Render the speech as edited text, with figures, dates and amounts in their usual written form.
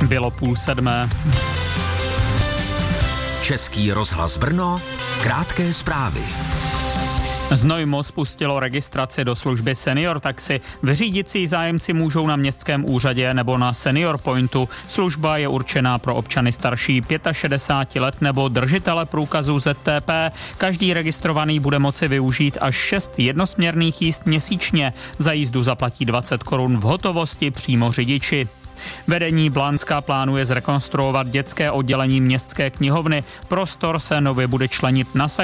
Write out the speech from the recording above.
Bylo 6:30. Český rozhlas Brno, krátké zprávy. Znojmo spustilo registraci do služby Senior Taxi. Vyřídit si zájemci můžou na městském úřadě nebo na Senior Pointu. Služba je určená pro občany starší 65 let nebo držitele průkazu ZTP. Každý registrovaný bude moci využít až 6 jednosměrných jízd měsíčně. Za jízdu zaplatí 20 korun v hotovosti přímo řidiči. Vedení Blanska plánuje zrekonstruovat dětské oddělení městské knihovny. Prostor se nově bude členit na